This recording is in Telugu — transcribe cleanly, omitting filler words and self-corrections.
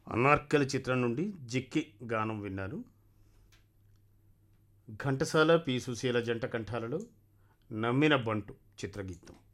అనార్కలి చిత్రం నుండి జిక్కి గానం విన్నారు. ఘంటసాల పి సుశీల జంట కంఠాలలో నమ్మిన బంటు చిత్రగీతం.